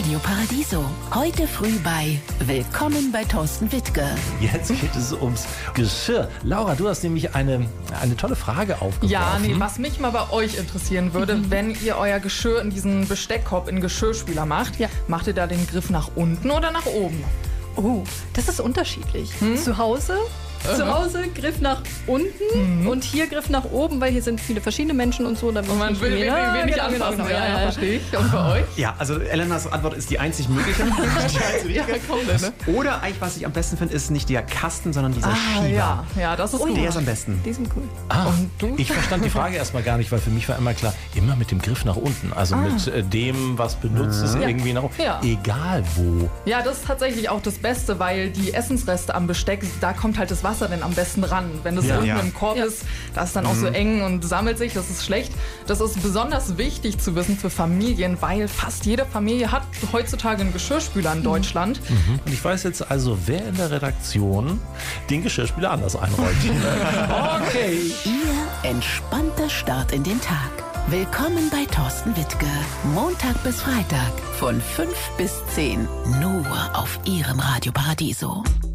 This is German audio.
Radio Paradiso. Heute früh bei Willkommen bei Thorsten Wittke. Jetzt geht es ums Geschirr. Laura, du hast nämlich eine tolle Frage aufgeworfen. Ja, was mich mal bei euch interessieren würde, wenn ihr euer Geschirr in diesen Besteckkorb in den Geschirrspüler macht, macht ihr da den Griff nach unten oder nach oben? Oh, das ist unterschiedlich. Zu Hause Griff nach unten und hier Griff nach oben, weil hier sind viele verschiedene Menschen und so. Und man will nicht anfassen. Genau. Ja, verstehe ich. Und bei euch? Ja, also Elenas Antwort ist die einzig mögliche. Oder eigentlich, was ich am besten finde, ist nicht der Kasten, sondern dieser Schieber. Ja, das ist gut. Der ist am besten. Die sind cool. Und du? Ich verstand die Frage erstmal gar nicht, weil für mich war immer klar, immer mit dem Griff nach unten. Also mit dem, was benutzt ist, irgendwie nach oben. Ja. Egal wo. Ja, das ist tatsächlich auch das Beste, weil die Essensreste am Besteck, da kommt halt das Wasser dann am besten ran. Wenn das unten im Korb ist, da ist dann auch so eng und sammelt sich, das ist schlecht. Das ist besonders wichtig zu wissen für Familien, weil fast jede Familie hat heutzutage einen Geschirrspüler in Deutschland. Und ich weiß jetzt also, wer in der Redaktion den Geschirrspüler anders einräumt. Okay. Ihr entspannter Start in den Tag. Willkommen bei Thorsten Wittke. Montag bis Freitag von 5 bis 10. Nur auf Ihrem Radio Paradiso.